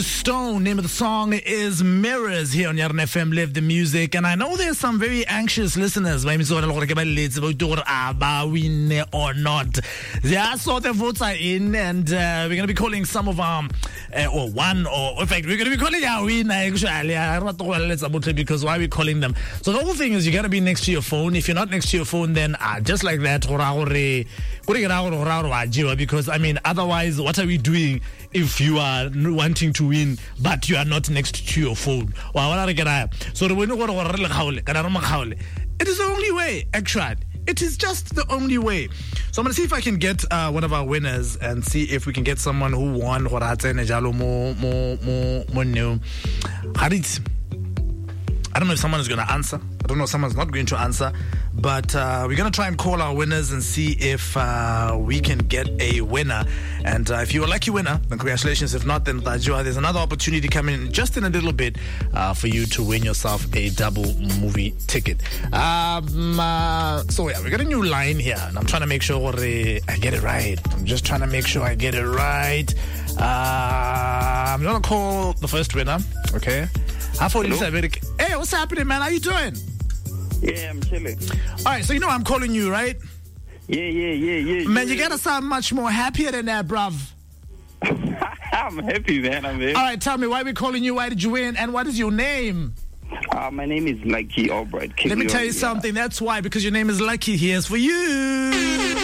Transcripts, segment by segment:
Stone, name of the song is Mirrors here on Yarn FM Live the Music. And I know there's some very anxious listeners. Win or not. Yeah, so the votes are in, and we're going to be calling some of our, in fact, we're going to be calling our winner actually. Because why are we calling them? So the whole thing is you got to be next to your phone. If you're not next to your phone, then just like that, because I mean, otherwise, what are we doing if you are wanting to win but you are not next to your phone? So it is the only way, actually. It is just the only way. So I'm going to see if I can get one of our winners and see if we can get someone who won. I don't know if someone is going to answer. I don't know if someone's not going to answer. But we're going to try and call our winners and see if we can get a winner. And if you're a lucky winner, then congratulations. If not, then there's another opportunity coming in just in a little bit for you to win yourself a double movie ticket. So yeah, we got a new line here. And I'm trying to make sure I get it right. I'm just trying to make sure I get it right. I'm going to call the first winner. Okay. Hey, what's happening, man? How you doing? Yeah, I'm chilling. All right, so you know I'm calling you, right? Yeah. Man, you gotta sound much more happier than that, bruv. I'm happy, man. I'm happy. All right, tell me, why are we calling you? Why did you win? And what is your name? My name is Lucky Albright. Let me tell you something. That's why, because your name is Lucky. Here's for you.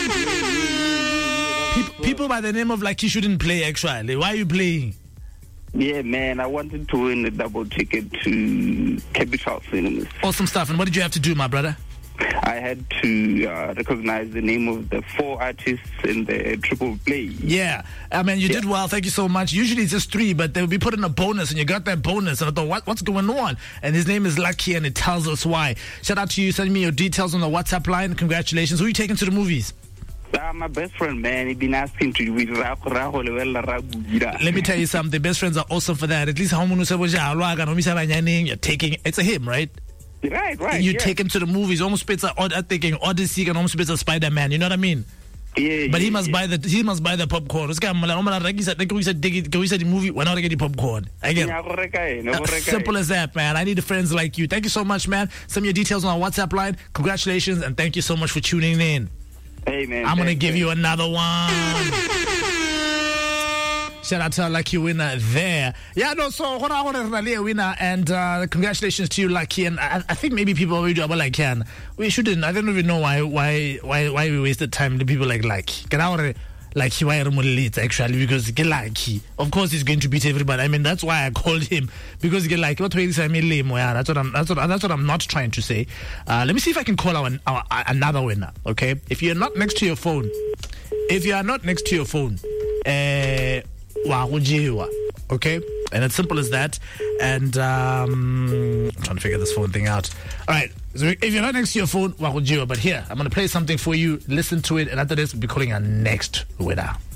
People by the name of Lucky shouldn't play, actually. Why are you playing? Yeah, man, I wanted to win a double ticket to Capital Cinemas. Awesome stuff. And what did you have to do, my brother? I had to recognize the name of the 4 artists in the triple play. Yeah, I mean, you did well. Thank you so much. Usually it's just 3, but they'll be put in a bonus, and you got that bonus. And I thought, what's going on? And his name is Lucky, and it tells us why. Shout out to you. Send me your details on the WhatsApp line. Congratulations. Who are you taking to the movies? My best friend, man, he's been asking to with Let me tell you something. Best friends are awesome for that. At least you're taking, it's a him, right? Right. You take him to the movies. Almost spits thinking Odyssey and almost spits a Spider-Man. You know what I mean? Yeah. But he must buy the popcorn. This guy, the movie. We're not getting popcorn. Again, simple as that, man. I need friends like you. Thank you so much, man. Send me your details on our WhatsApp line. Congratulations, and thank you so much for tuning in. Hey, man. I'm going to give you another one. Shout out to our lucky winner there. Yeah, no, so I want to a winner, and congratulations to you, Lucky. And I think maybe people already do like we shouldn't. I don't even know why we wasted time to people like Lucky. Actually, because Lucky, of course, he's going to beat everybody. I mean, that's why I called him, because that's what I'm not trying to say. Let me see if I can call our another winner. Okay, if you're not next to your phone, okay, and it's simple as that. And I'm trying to figure this phone thing out. All right, so if you're not next to your phone, but here I'm going to play something for you. Listen to it, and after this we'll be calling our next winner.